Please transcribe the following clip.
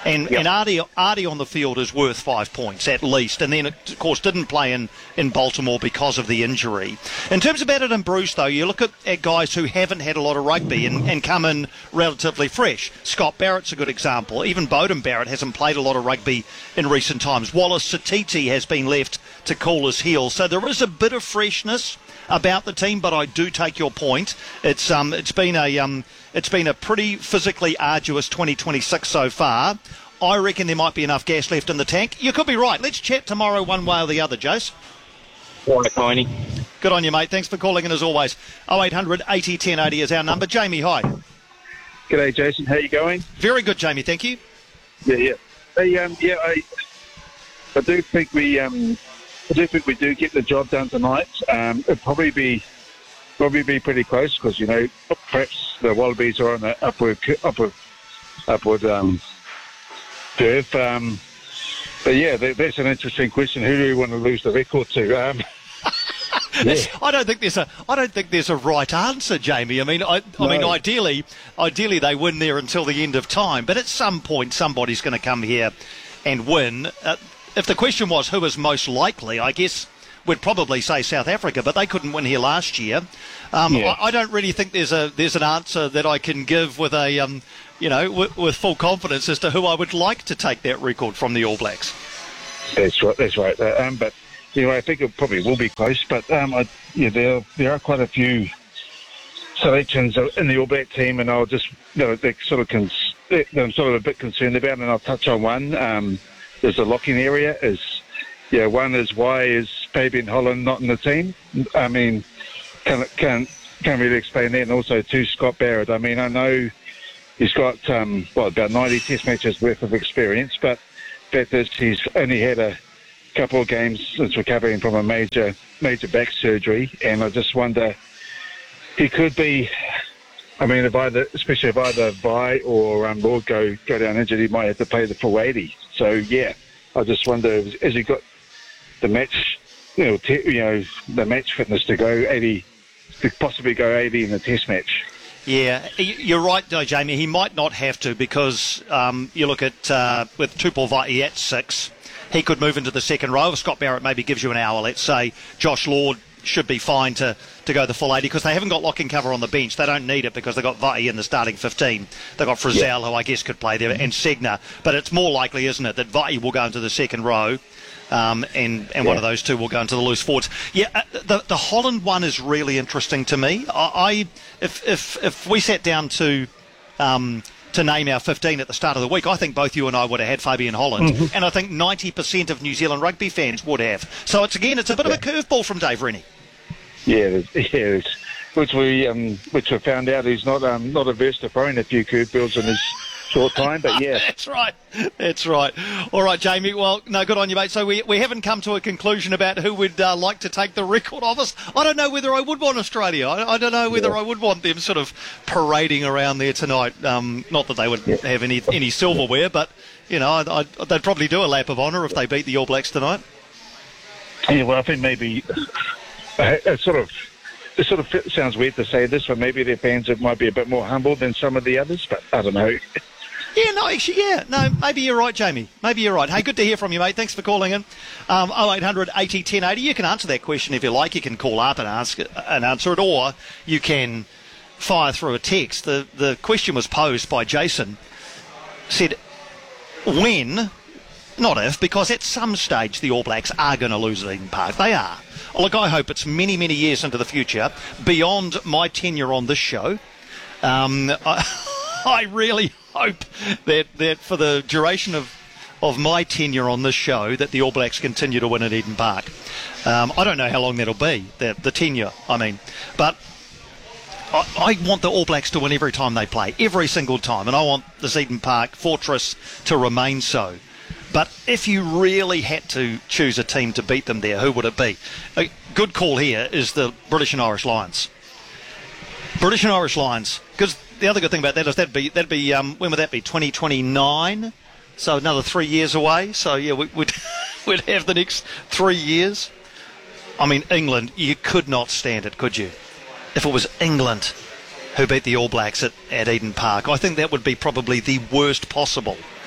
And Artie on the field is worth 5 points at least. And then, of course, didn't play in Baltimore because of the injury. In terms of Added and Bruce, though, you look at guys who haven't had a lot of rugby and come in relatively fresh. Scott Barrett's a good example. Even Bowden Barrett hasn't played a lot of rugby in recent times. Wallace Satiti has been left to cool his heels. So there is a bit of freshness about the team, but I do take your point. It's been a pretty physically arduous 2026 so far. I reckon there might be enough gas left in the tank. You could be right. Let's chat tomorrow one way or the other, Jace. All right, Tiny. Good on you, mate. Thanks for calling in as always. 0800 80 1080 is our number. Jamie, hi. G'day, Jason. How you going? Very good, Jamie. Thank you. Yeah. Hey, I do think we do get the job done tonight. It'll probably be pretty close because perhaps the Wallabies are on the upward curve. But yeah, that's an interesting question. Who do we want to lose the record to? Yeah. I don't think there's a right answer, Jamie. I mean, ideally they win there until the end of time. But at some point, somebody's going to come here and win. If the question was who is most likely, I guess we'd probably say South Africa, but they couldn't win here last year. I don't really think there's an answer that I can give with a with full confidence as to who I would like to take that record from the All Blacks. That's right. But I think it probably will be close. But there are quite a few selections in the All Black team, and I'll just I'm sort of a bit concerned about, and I'll touch on one. There's a locking area. One is why is Fabian Holland not in the team? I mean, can't really explain that. And also to Scott Barrett. I mean, I know he's got about 90 Test matches worth of experience, but the fact is he's only had a couple of games since recovering from a major back surgery, and I just wonder he could be. I mean, especially if either Vi or Lord go down injured, he might have to play the full 80. So yeah, I just wonder has he got the match, the match fitness to go 80, to possibly go 80 in the Test match. Yeah, you're right, though, Jamie. He might not have to because you look at with Tupou Vaa'i at 6, he could move into the second row. If Scott Barrett maybe gives you an hour, let's say, Josh Lord should be fine to go the full 80 because they haven't got locking cover on the bench. They don't need it because they've got Vaa'i in the starting 15. They've got Frizzell, who I guess could play there, and Segner. But it's more likely, isn't it, that Vaa'i will go into the second row and one of those two will go into the loose forwards. Yeah, the Holland one is really interesting to me. If we sat down to name our 15 at the start of the week, I think both you and I would have had Fabian Holland, and I think 90% of New Zealand rugby fans would have. So it's a bit of a curveball from Dave Rennie. Yeah, which we found out he's not averse to throwing a few curveballs in his short time, but yeah. That's right. All right, Jamie, well, no, good on you, mate. So we haven't come to a conclusion about who would like to take the record of us. I don't know whether I would want Australia. I don't know whether I would want them sort of parading around there tonight. Not that they would have any silverware, but, they'd probably do a lap of honour if they beat the All Blacks tonight. Yeah, well, I think maybe it sort of sounds weird to say this, but maybe their fans might be a bit more humble than some of the others, but I don't know. No, maybe you're right, Jamie. Maybe you're right. Hey, good to hear from you, mate. Thanks for calling in. 0800 80 1080. You can answer that question if you like. You can call up and answer it, or you can fire through a text. The question was posed by Jason. Said, when, not if, because at some stage the All Blacks are going to lose at Eden Park. They are. Look, I hope it's many, many years into the future, beyond my tenure on this show. I really hope that for the duration of my tenure on this show, that the All Blacks continue to win at Eden Park. I don't know how long that'll be, the tenure, I mean. But I want the All Blacks to win every time they play, every single time. And I want this Eden Park fortress to remain so. But if you really had to choose a team to beat them there, who would it be? A good call here is the British and Irish Lions. British and Irish Lions, because the other good thing about that is that'd be when would that be? 2029, so another 3 years away. So yeah, we'd have the next 3 years. I mean, England, you could not stand it, could you? If it was England who beat the All Blacks at Eden Park, I think that would be probably the worst possible